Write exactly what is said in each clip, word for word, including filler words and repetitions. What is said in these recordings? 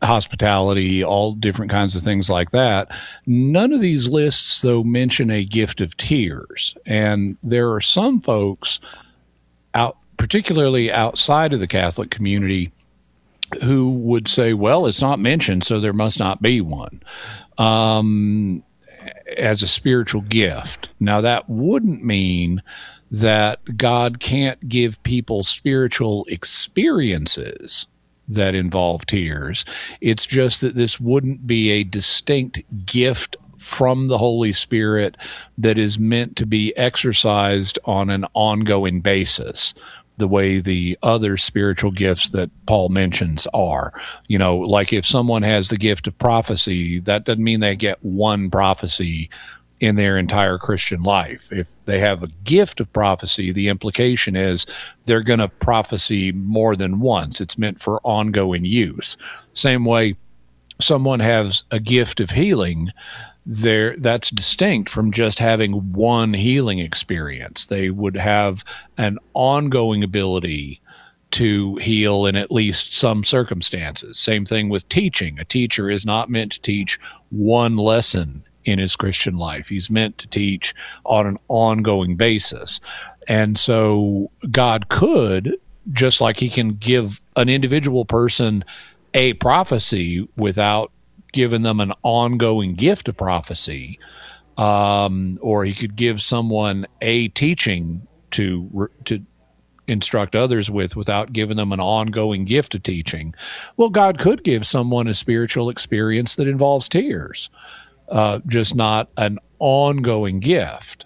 hospitality, all different kinds of things like that. None of these lists, though, mention a gift of tears. And there are some folks out, particularly outside of the Catholic community, who would say, well, it's not mentioned, so there must not be one um, as a spiritual gift. Now, that wouldn't mean that God can't give people spiritual experiences that involve tears. It's just that this wouldn't be a distinct gift from the Holy Spirit that is meant to be exercised on an ongoing basis, the way the other spiritual gifts that Paul mentions are. You know, like if someone has the gift of prophecy, that doesn't mean they get one prophecy in their entire Christian life. If they have a gift of prophecy, the implication is they're going to prophesy more than once. It's meant for ongoing use. Same way someone has a gift of healing, there that's distinct from just having one healing experience. They would have an ongoing ability to heal in at least some circumstances. Same thing with teaching. A teacher is not meant to teach one lesson in his Christian life. He's meant to teach on an ongoing basis. And so God could, just like he can give an individual person a prophecy without giving them an ongoing gift of prophecy, um, or he could give someone a teaching to to instruct others with without giving them an ongoing gift of teaching. Well, God could give someone a spiritual experience that involves tears, uh, just not an ongoing gift.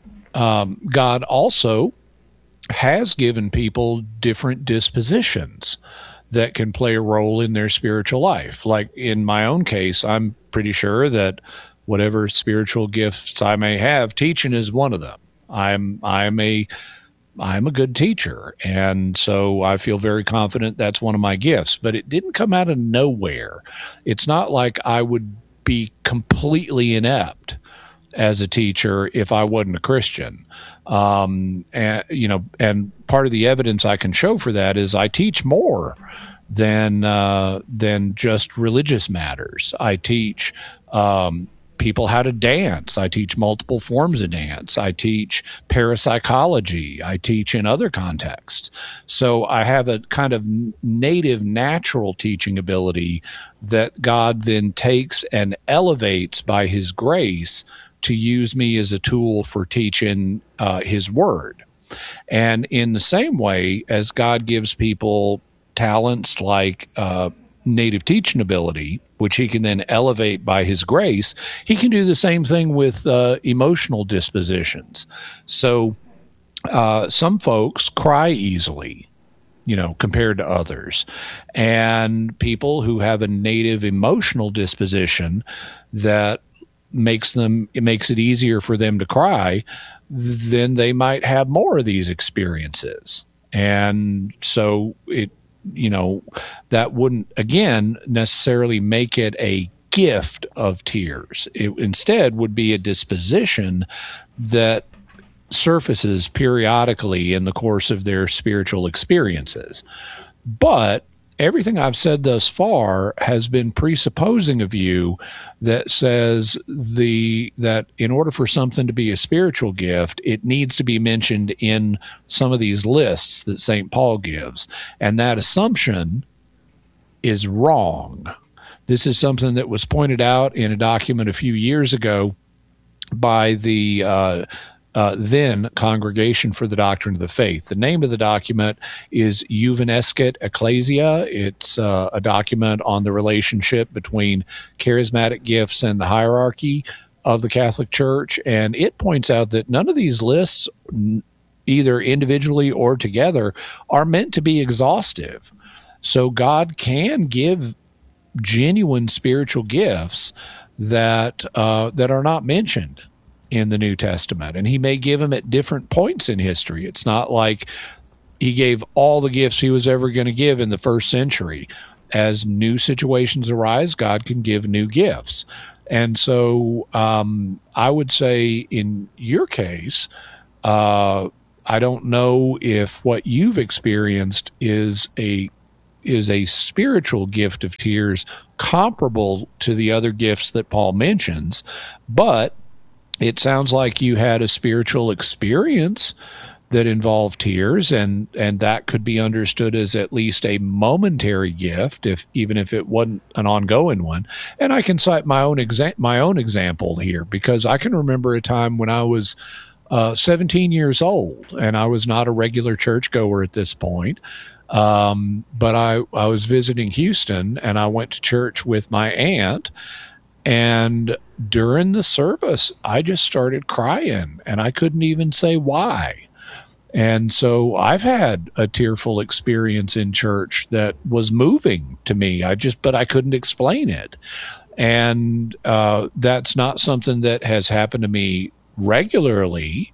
Um, God also has given people different dispositions that can play a role in their spiritual life. Like in my own case, I'm pretty sure that whatever spiritual gifts I may have, teaching is one of them. I'm I'm a I'm a good teacher, and so I feel very confident that's one of my gifts. But it didn't come out of nowhere. It's not like I would be completely inept as a teacher if I wasn't a Christian. Um, and, you know, and part of the evidence I can show for that is I teach more than, uh, than just religious matters. I teach, um, people how to dance. I teach multiple forms of dance. I teach parapsychology. I teach in other contexts. So I have a kind of native, natural teaching ability that God then takes and elevates by his grace to use me as a tool for teaching uh, his word. And in the same way as God gives people talents like uh, native teaching ability, which he can then elevate by his grace, he can do the same thing with uh, emotional dispositions. So uh, some folks cry easily, you know, compared to others. And people who have a native emotional disposition that makes them, it makes it easier for them to cry, then they might have more of these experiences. And so it, you know, that wouldn't, again, necessarily make it a gift of tears. It instead would be a disposition that surfaces periodically in the course of their spiritual experiences. But everything I've said thus far has been presupposing a view that says the that in order for something to be a spiritual gift, it needs to be mentioned in some of these lists that Saint Paul gives. And that assumption is wrong. This is something that was pointed out in a document a few years ago by the uh, Uh, then Congregation for the Doctrine of the Faith. The name of the document is Juvenescit Ecclesia. It's uh, a document on the relationship between charismatic gifts and the hierarchy of the Catholic Church. And it points out that none of these lists, either individually or together, are meant to be exhaustive. So God can give genuine spiritual gifts that uh, that are not mentioned in the New Testament, and he may give them at different points in history. It's not like he gave all the gifts he was ever going to give in the first century. As new situations arise, God can give new gifts. And so um, I would say in your case, uh, I don't know if what you've experienced is a is a spiritual gift of tears comparable to the other gifts that Paul mentions, but it sounds like you had a spiritual experience that involved tears, and and that could be understood as at least a momentary gift, if even if it wasn't an ongoing one. And I can cite my own exa- my own example here, because I can remember a time when I was uh, seventeen years old, and I was not a regular churchgoer at this point. Um, but I, I was visiting Houston, and I went to church with my aunt, and during the service, I just started crying, and I couldn't even say why. And so I've had a tearful experience in church that was moving to me. I just, but I couldn't explain it. And uh, that's not something that has happened to me regularly.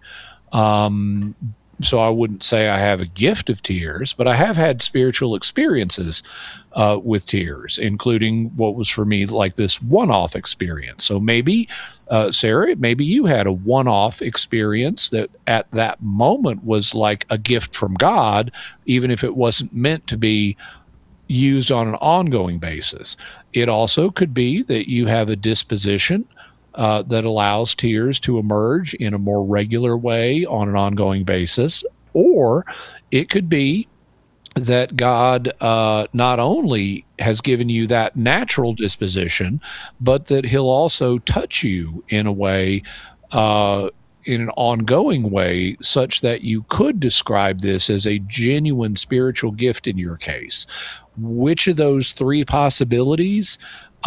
Um, so I wouldn't say I have a gift of tears, but I have had spiritual experiences uh, with tears, including what was for me like this one-off experience. So maybe, uh, Sarah, maybe you had a one-off experience that at that moment was like a gift from God, even if it wasn't meant to be used on an ongoing basis. It also could be that you have a disposition Uh, that allows tears to emerge in a more regular way on an ongoing basis. Or it could be that God uh, not only has given you that natural disposition, but that he'll also touch you in a way, uh, in an ongoing way, such that you could describe this as a genuine spiritual gift in your case. Which of those three possibilities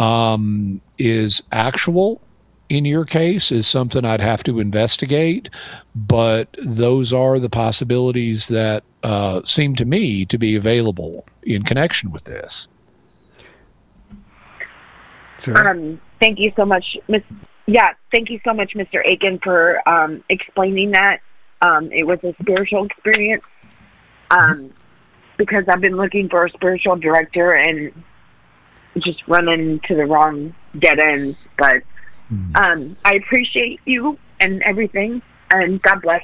um, is actual in your case is something I'd have to investigate, but those are the possibilities that uh, seem to me to be available in connection with this. Um, thank you so much, Miss. Yeah, thank you so much, Mister Akin, for um, explaining that. Um, it was a spiritual experience um, because I've been looking for a spiritual director and just running to the wrong dead ends, but Um, I appreciate you and everything, and God bless.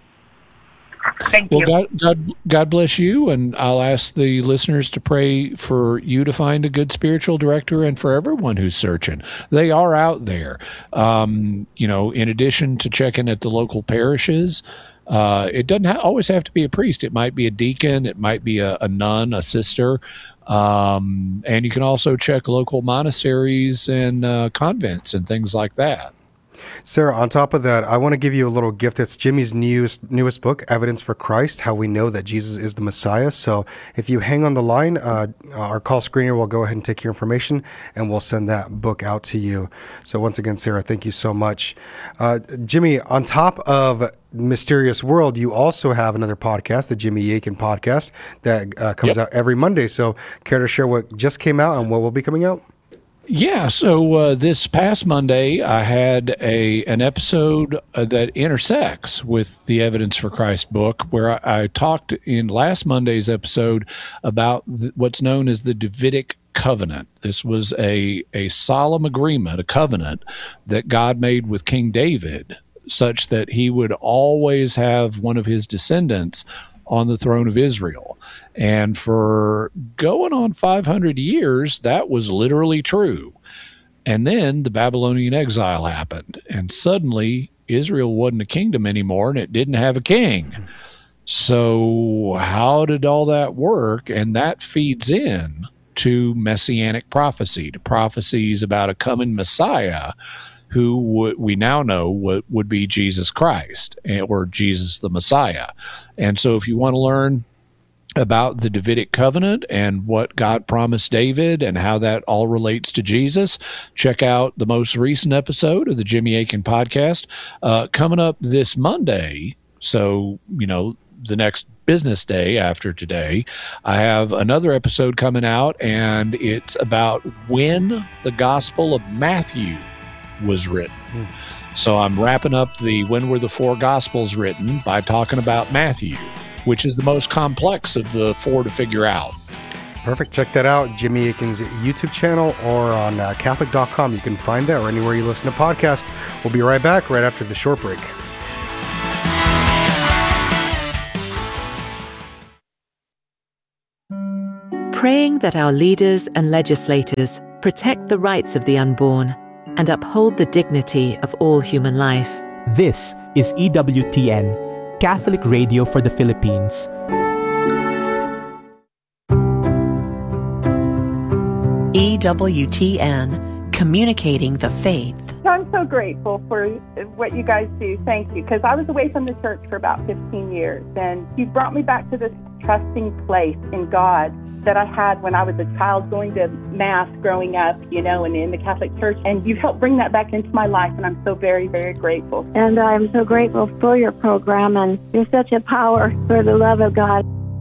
Thank well, you. God, God, God bless you, and I'll ask the listeners to pray for you to find a good spiritual director, and for everyone who's searching. They are out there. Um, you know, in addition to checking at the local parishes, uh, it doesn't ha- always have to be a priest. It might be a deacon. It might be a, a nun, a sister. Um, and you can also check local monasteries and uh, convents and things like that. Sarah, on top of that, I want to give you a little gift. It's Jimmy's newest newest book, Evidence for Christ, How We Know That Jesus is the Messiah. So if you hang on the line, uh, our call screener will go ahead and take your information, and we'll send that book out to you. So once again, Sarah, thank you so much. Uh, Jimmy, on top of Mysterious World, you also have another podcast, the Jimmy Akin Podcast, that uh, comes yep. out every Monday. So care to share what just came out and what will be coming out? Yeah, so uh, this past Monday, I had a an episode uh, that intersects with the Evidence for Christ book, where I, I talked in last Monday's episode about the, what's known as the Davidic covenant. This was a, a solemn agreement, a covenant that God made with King David, such that he would always have one of his descendants on the throne of Israel. And for going on five hundred years, that was literally true. And then the Babylonian exile happened, and suddenly Israel wasn't a kingdom anymore, and it didn't have a king. So how did all that work? And that feeds in to messianic prophecy, to prophecies about a coming Messiah who w- we now know w- would be Jesus Christ, or Jesus the Messiah. And so if you want to learn about the Davidic covenant and what God promised David and how that all relates to Jesus, check out the most recent episode of the Jimmy Akin Podcast uh, coming up this Monday. So, you know, the next business day after today, I have another episode coming out, and it's about when the Gospel of Matthew was written. Hmm. So I'm wrapping up the When Were the Four Gospels Written by talking about Matthew, which is the most complex of the four to figure out. Perfect. Check that out. Jimmy Akin's YouTube channel, or on uh, Catholic dot com. You can find that, or anywhere you listen to podcasts. We'll be right back right after the short break. praying that our leaders and legislators protect the rights of the unborn and uphold the dignity of all human life. This is E W T N, Catholic Radio for the Philippines. E W T N, communicating the faith. I'm so grateful for what you guys do. Thank you. Because I was away from the church for about fifteen years, and you brought me back to this trusting place in God that I had when I was a child going to Mass growing up, you know, and in the Catholic Church. And you've helped bring that back into my life, and I'm so very, very grateful. And I'm so grateful for your program, and you're such a power for the love of God.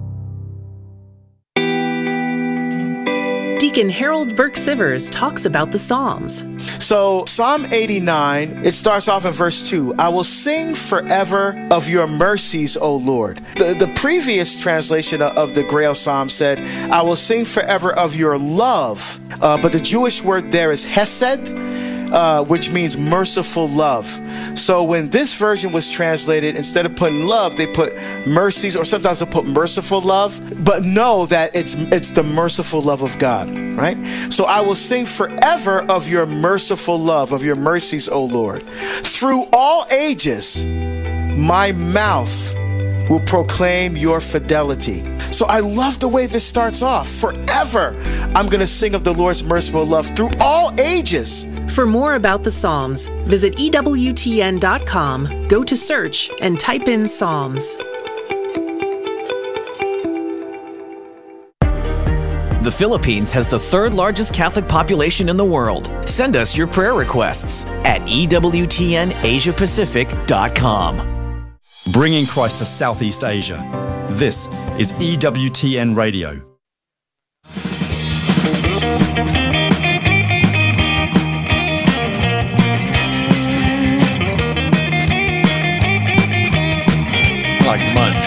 Deacon Harold Burke-Sivers talks about the Psalms. So Psalm eighty-nine, it starts off in verse two. I will sing forever of your mercies, O Lord. The, the previous translation of the Grail Psalm said, I will sing forever of your love. Uh, but the Jewish word there is hesed, uh, which means merciful love. So when this version was translated, instead of putting love, they put mercies, or sometimes they put merciful love. But know that it's it's the merciful love of God, right? So I will sing forever of your merciful love, of your mercies, O Lord. Through all ages, my mouth will proclaim your fidelity. So I love the way this starts off. Forever, I'm going to sing of the Lord's merciful love through all ages. For more about the Psalms, visit E W T N dot com, go to search, and type in Psalms. The Philippines has the third largest Catholic population in the world. Send us your prayer requests at E W T N Asia Pacific dot com. Bringing Christ to Southeast Asia. This is E W T N Radio. Like munch.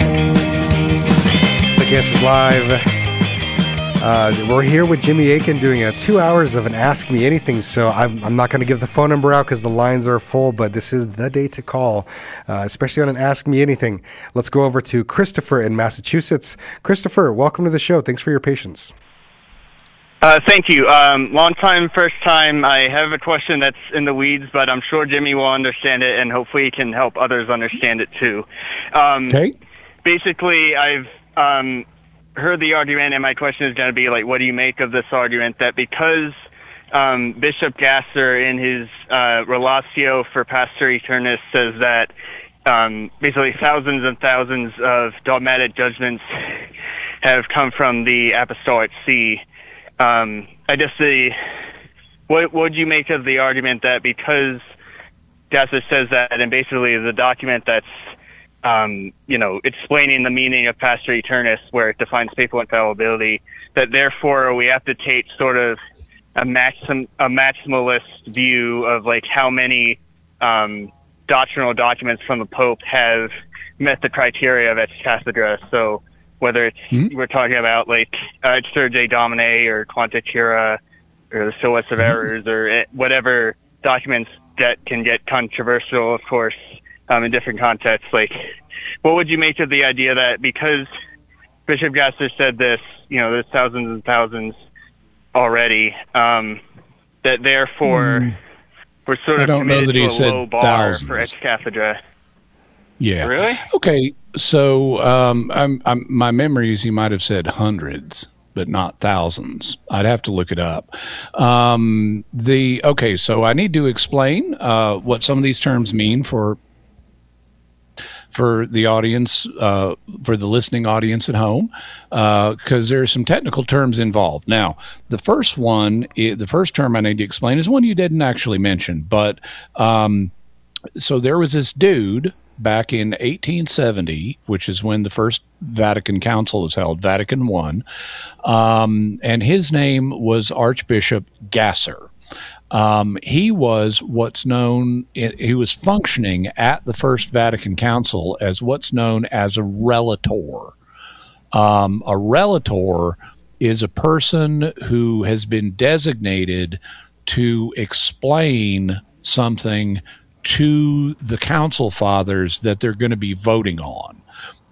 The Answers Live. Uh, we're here with Jimmy Akin doing uh, two hours of an Ask Me Anything, so I'm, I'm not going to give the phone number out because the lines are full, but this is the day to call, uh, especially on an Ask Me Anything. Let's go over to Christopher in Massachusetts. Christopher, welcome to the show. Thanks for your patience. Uh, thank you. Um, long time, first time. I have a question that's in the weeds, but I'm sure Jimmy will understand it, and hopefully he can help others understand it too. Um, okay. Basically, I've um, heard the argument, and my question is going to be, like, what do you make of this argument that because um, Bishop Gasser in his uh, Relatio for Pastor Eternus says that um, basically thousands and thousands of dogmatic judgments have come from the Apostolic See. Um, I just see, what would you make of the argument that because Gasser says that, and basically the document that's, um, you know, explaining the meaning of Pastor Eternus, where it defines papal infallibility, that therefore we have to take sort of a maxim, a maximalist view of like how many um, doctrinal documents from the Pope have met the criteria of ex cathedra. So whether it's mm-hmm. we're talking about like uh, Exsurge Domine or Quanta Cura or the Solas of mm-hmm. Errors or whatever documents that can get controversial, of course, um, in different contexts. Like, what would you make of the idea that because Bishop Gasser said this, you know, there's thousands and thousands already, um, that therefore mm. we're sort of I don't committed know that to he a said low bar thousands. for ex cathedra. Yeah. Really? Okay. So um, I'm, I'm, my memory is he might have said hundreds, but not thousands. I'd have to look it up. Um, the okay. So I need to explain uh, what some of these terms mean for for the audience, uh, for the listening audience at home, because uh, there are some technical terms involved. Now, the first one, the first term I need to explain is one you didn't actually mention, but um, so there was this dude back in eighteen seventy, which is when the first Vatican Council was held, Vatican One, um, and his name was Archbishop Gasser. Um, he was what's known, he was functioning at the First Vatican Council as what's known as a relator. Um, a relator is a person who has been designated to explain something to the council fathers that they're going to be voting on.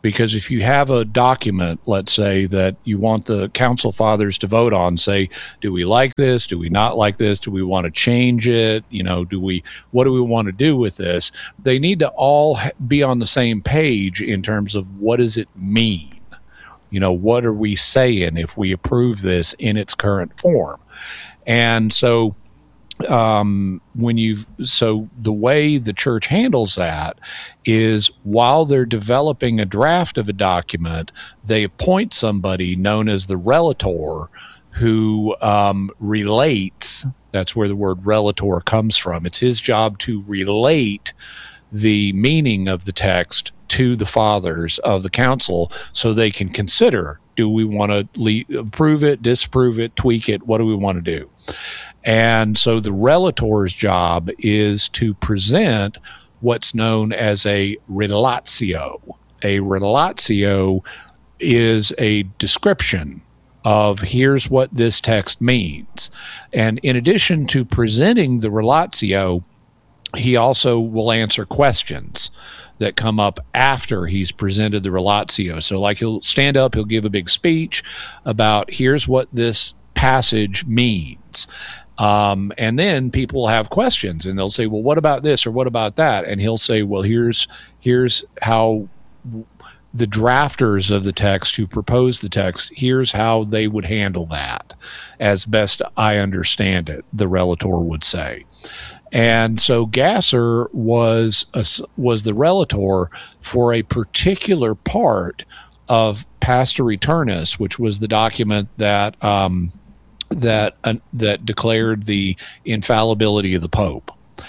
Because if you have a document, let's say, that you want the council fathers to vote on, say, do we like this? Do we not like this? Do we want to change it? You know, do we, what do we want to do with this? They need to all be on the same page in terms of what does it mean? You know, what are we saying if we approve this in its current form? And so, um, when you, so the way the church handles that is while they're developing a draft of a document, they appoint somebody known as the relator who um, relates. That's where the word relator comes from. It's his job to relate the meaning of the text to the fathers of the council so they can consider, do we want to le- approve it, disapprove it, tweak it? What do we want to do? And so the relator's job is to present what's known as a relatio. A relatio is a description of here's what this text means. And in addition to presenting the relatio, he also will answer questions that come up after he's presented the relatio. So like he'll stand up, he'll give a big speech about here's what this passage means. Um, and then people have questions and they'll say, well, what about this or what about that? And he'll say, well, here's here's how the drafters of the text who proposed the text, here's how they would handle that as best I understand it, the relator would say. And so Gasser was a, was the relator for a particular part of Pastor Eternus, which was the document that um, that uh, that declared the infallibility of the Pope.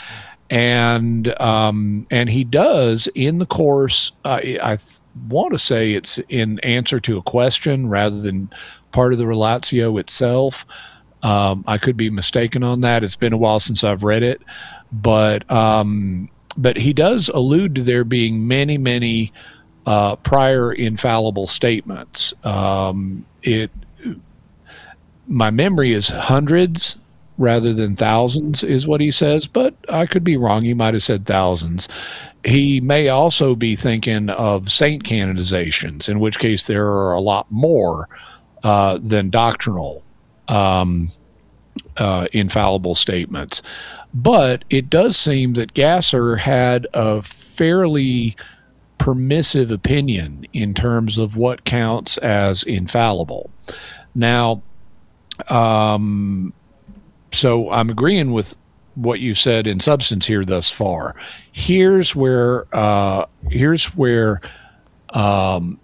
And um, and he does in the course. Uh, I th- want to say it's in answer to a question rather than part of the relatio itself. Um, I could be mistaken on that. It's been a while since I've read it, but um, but he does allude to there being many, many uh, prior infallible statements. Um, it my memory is hundreds rather than thousands, is what he says, but I could be wrong. He might have said thousands. He may also be thinking of saint canonizations, in which case there are a lot more uh, than doctrinal Um, uh, infallible statements. But it does seem that Gasser had a fairly permissive opinion in terms of what counts as infallible. Now, um, so I'm agreeing with what you said in substance here thus far. Here's where, uh, here's where, um,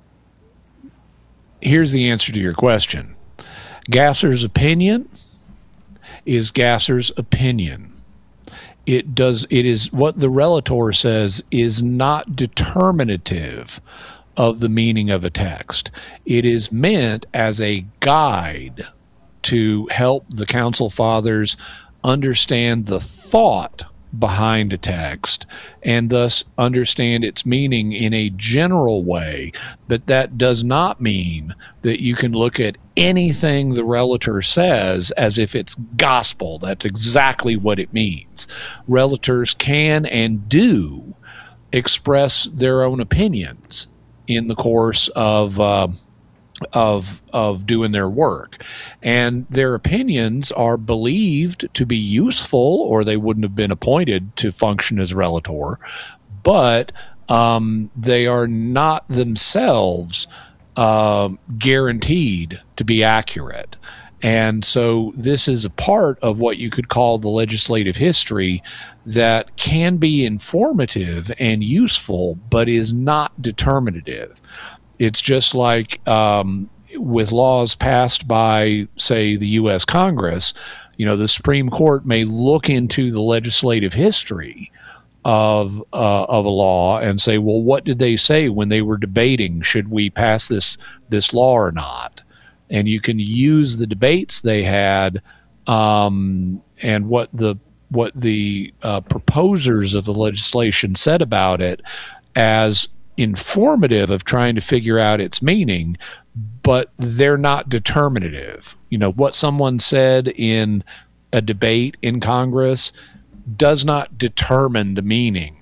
here's the answer to your question. Gasser's opinion is Gasser's opinion. It does. It is what the relator says is not determinative of the meaning of a text. It is meant as a guide to help the council fathers understand the thought behind a text and thus understand its meaning in a general way. But that does not mean that you can look at anything the relator says as if it's gospel. That's exactly what it means. Relators can and do express their own opinions in the course of uh, of of doing their work, and their opinions are believed to be useful, or they wouldn't have been appointed to function as relator. But um, they are not themselves uh, guaranteed to be accurate. And so this is a part of what you could call the legislative history that can be informative and useful, but is not determinative. It's just like um, with laws passed by, say, the U S Congress. You know, the Supreme Court may look into the legislative history of uh, of a law and say, well, what did they say when they were debating, should we pass this this law or not? And you can use the debates they had um, and what the what the uh, proposers of the legislation said about it as informative of trying to figure out its meaning, but they're not determinative. You know, what someone said in a debate in Congress does not determine the meaning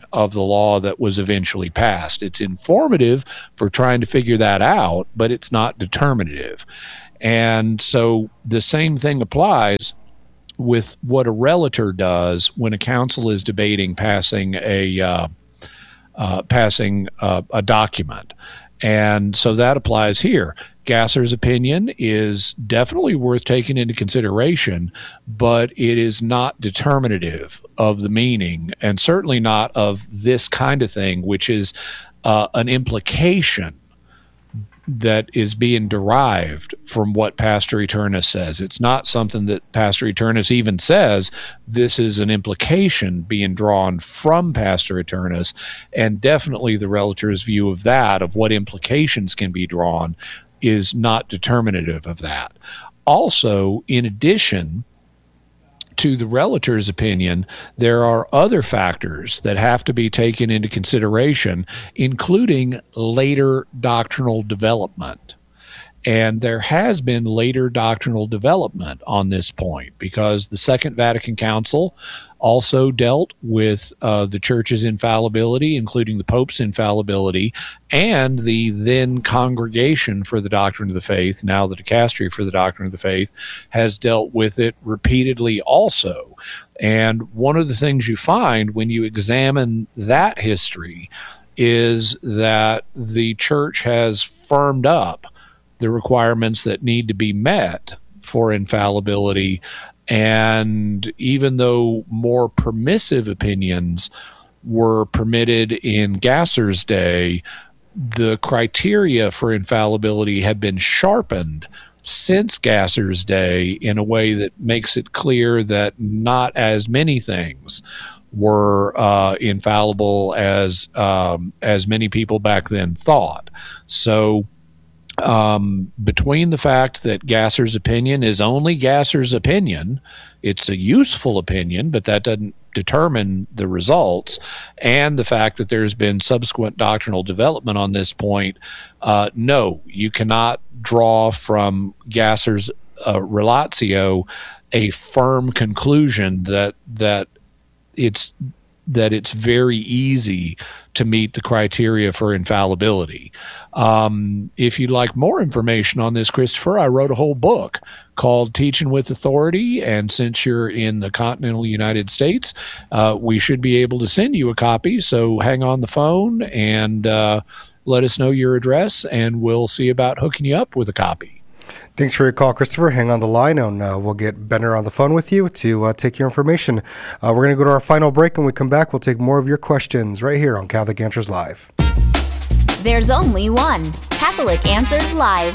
of the law that was eventually passed. It's informative for trying to figure that out, but it's not determinative. And so the same thing applies with what a relator does when a council is debating passing a uh, uh, passing uh, a document. And so that applies here. Gasser's opinion is definitely worth taking into consideration, but it is not determinative of the meaning, and certainly not of this kind of thing, which is uh, an implication that is being derived from what Pastor Eternus says. It's not something that Pastor Eternus even says. This is an implication being drawn from Pastor Eternus, and definitely the relator's view of that, of what implications can be drawn, is not determinative of that. Also, in addition to the relator's opinion, there are other factors that have to be taken into consideration, including later doctrinal development. And there has been later doctrinal development on this point, because the Second Vatican Council also dealt with uh, the Church's infallibility, including the Pope's infallibility, and the then Congregation for the Doctrine of the Faith, now the Dicastery for the Doctrine of the Faith, has dealt with it repeatedly also. And one of the things you find when you examine that history is that the Church has firmed up the requirements that need to be met for infallibility. And even though more permissive opinions were permitted in Gasser's day, the criteria for infallibility have been sharpened since Gasser's day in a way that makes it clear that not as many things were uh, infallible as um, as many people back then thought. So Um, between the fact that Gasser's opinion is only Gasser's opinion, it's a useful opinion, but that doesn't determine the results, and the fact that there's been subsequent doctrinal development on this point, uh, no, you cannot draw from Gasser's uh, relatio a firm conclusion that that it's that it's very easy to meet the criteria for infallibility. Um, if you'd like more information on this, Christopher, I wrote a whole book called Teaching with Authority, and since you're in the continental United States, uh, we should be able to send you a copy, so hang on the phone and uh, let us know your address, and we'll see about hooking you up with a copy. Thanks for your call, Christopher. Hang on the line, and uh, we'll get Benner on the phone with you to uh, take your information. Uh, we're going to go to our final break. When we come back, we'll take more of your questions right here on Catholic Answers Live. There's only one Catholic Answers Live.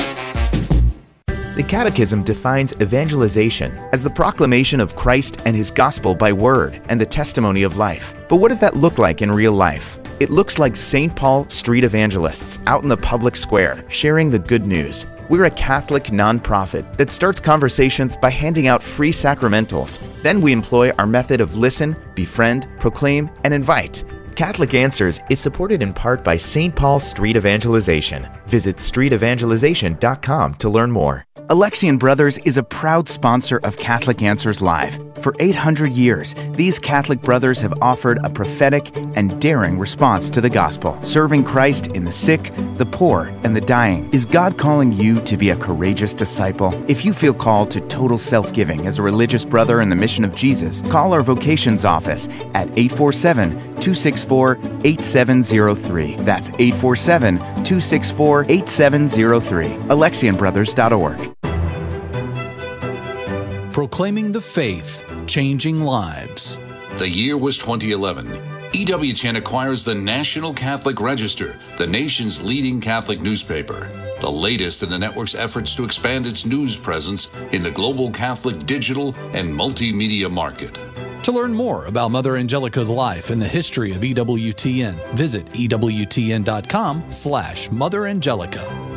The Catechism defines evangelization as the proclamation of Christ and His gospel by word and the testimony of life. But what does that look like in real life? It looks like Saint Paul street evangelists out in the public square sharing the good news. We're a Catholic nonprofit that starts conversations by handing out free sacramentals. Then we employ our method of listen, befriend, proclaim, and invite. Catholic Answers is supported in part by Saint Paul Street Evangelization. Visit street evangelization dot com to learn more. Alexian Brothers is a proud sponsor of Catholic Answers Live. For eight hundred years, these Catholic brothers have offered a prophetic and daring response to the gospel, serving Christ in the sick, the poor, and the dying. Is God calling you to be a courageous disciple? If you feel called to total self-giving as a religious brother in the mission of Jesus, call our vocations office at eight four seven, two six four, eight seven zero three. That's eight four seven, two six four, eight seven zero three. alexian brothers dot org. Proclaiming the faith, changing lives. The year was twenty eleven. E W T N acquires the National Catholic Register, the nation's leading Catholic newspaper, the latest in the network's efforts to expand its news presence in the global Catholic digital and multimedia market. To learn more about Mother Angelica's life and the history of E W T N, visit E W T N dot com slash Mother Angelica.